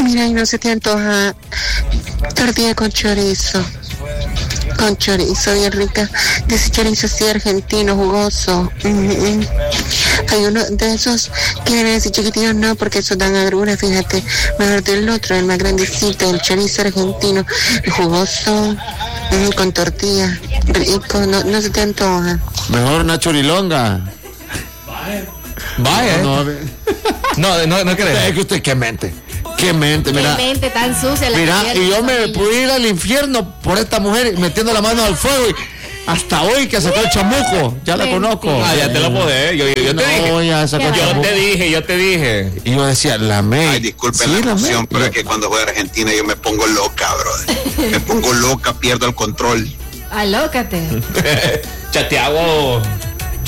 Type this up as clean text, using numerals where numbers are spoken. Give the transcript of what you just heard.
Mira, y no se te antoja tortilla con chorizo. Con chorizo bien rica, de ese chorizo así argentino, jugoso. Hay uno de esos que vienen así chiquititos, no, porque esos dan agrura, fíjate. Mejor del otro, el más grandecito, el chorizo argentino, jugoso, con tortilla, rico, no se te antoja. Mejor una chorilonga. Vaya. No crees. Es que usted, ¿qué mente, mira. Qué mente tan sucia la Mira, que y yo me familia. pude ir al infierno por esta mujer metiendo la mano al fuego y hasta hoy que sacó el chamuco, ya la Mentira. conozco. Ya te lo podés. Yo te dije. Ya sacó el Qué chamuco. Yo te dije. Y yo decía, la me. Ay, disculpen la emoción, pero es que cuando juego a Argentina yo me pongo loca, brother. Me pongo loca, pierdo el control. Alócate. Chateago